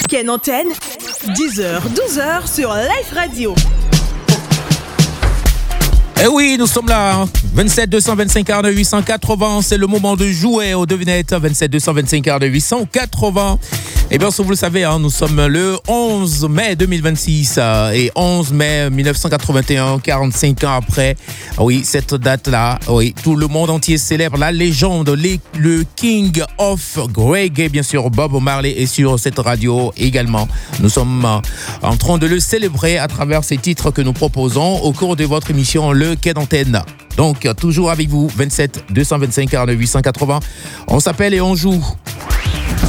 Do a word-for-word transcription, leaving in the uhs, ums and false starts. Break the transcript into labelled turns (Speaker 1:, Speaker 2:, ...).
Speaker 1: Ken Antenne, dix heures, douze heures sur Life Radio.
Speaker 2: Eh oui, nous sommes là, hein. vingt-sept deux cent vingt-cinq quarante-neuf huit cent quatre-vingts, c'est le moment de jouer aux devinettes. Vingt-sept deux cent vingt-cinq quarante-neuf huit cent quatre-vingts. Eh bien, si vous le savez, hein, nous sommes le onze mai deux mille vingt-six euh, et onze mai mille neuf cent quatre-vingt-un, quarante-cinq ans après. Oui, cette date-là, oui, tout le monde entier célèbre la légende, les, le King of Reggae, bien sûr, Bob Marley est sur cette radio également. Nous sommes euh, en train de le célébrer à travers ces titres que nous proposons au cours de votre émission Le Ken Antenne. Donc, toujours avec vous, vingt-sept deux cent vingt-cinq quarante-neuf huit cent quatre-vingts. On s'appelle et on joue